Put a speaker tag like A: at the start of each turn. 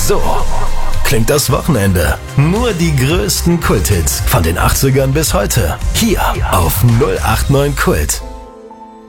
A: So klingt das Wochenende. Nur die größten Kulthits von den 80ern bis heute. Hier auf 089 Kult.